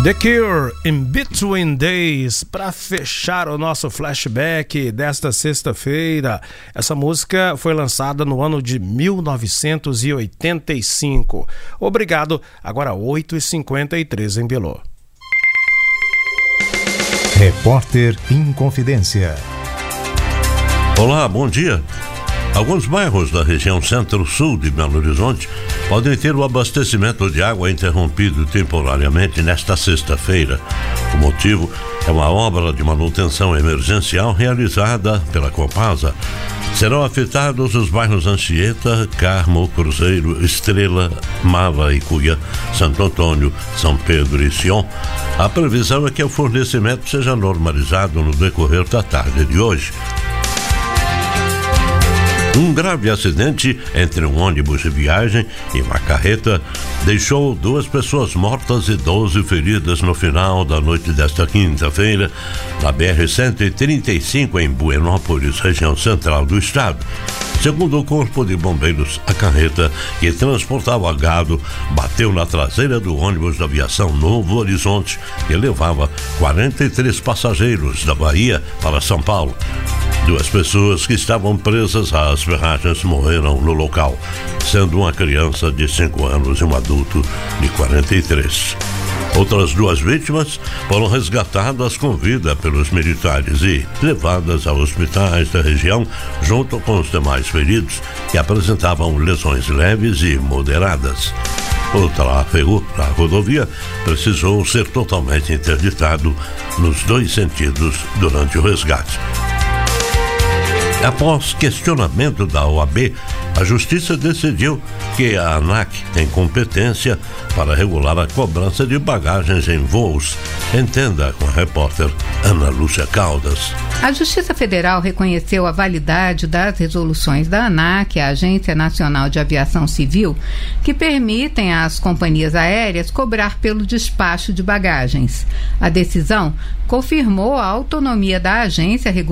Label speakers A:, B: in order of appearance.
A: The Cure, In Between Days, para fechar o nosso flashback desta sexta-feira. Essa música foi lançada no ano de 1985. Obrigado, agora 8h53 em Belo.
B: Repórter Inconfidência.
C: Olá, bom dia. Alguns bairros da região centro-sul de Belo Horizonte podem ter o abastecimento de água interrompido temporariamente nesta sexta-feira. O motivo é uma obra de manutenção emergencial realizada pela Copasa. Serão afetados os bairros Anchieta, Carmo, Cruzeiro, Estrela, Mala e Cuia, Santo Antônio, São Pedro e Sion. A previsão é que o fornecimento seja normalizado no decorrer da tarde de hoje. Um grave acidente entre um ônibus de viagem e uma carreta deixou 2 pessoas mortas e 12 feridas no final da noite desta quinta-feira, na BR-135 em Buenópolis, região central do estado. Segundo o Corpo de Bombeiros, a carreta que transportava gado bateu na traseira do ônibus da aviação Novo Horizonte, que levava 43 passageiros da Bahia para São Paulo. 2 pessoas que estavam presas às ferragens morreram no local, sendo uma criança de 5 anos e um adulto de 43. Outras 2 vítimas foram resgatadas com vida pelos militares e levadas a hospitais da região junto com os demais feridos, que apresentavam lesões leves e moderadas. O tráfego na rodovia precisou ser totalmente interditado nos 2 sentidos durante o resgate. Após questionamento da OAB, a Justiça decidiu que a ANAC tem competência para regular a cobrança de bagagens em voos. Entenda com a repórter Ana Lúcia Caldas.
D: A Justiça Federal reconheceu a validade das resoluções da ANAC, a Agência Nacional de Aviação Civil, que permitem às companhias aéreas cobrar pelo despacho de bagagens. A decisão confirmou a autonomia da agência